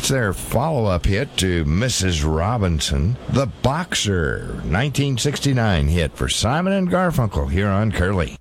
That's their follow-up hit to Mrs. Robinson, The Boxer, 1969 hit for Simon and Garfunkel here on Curly.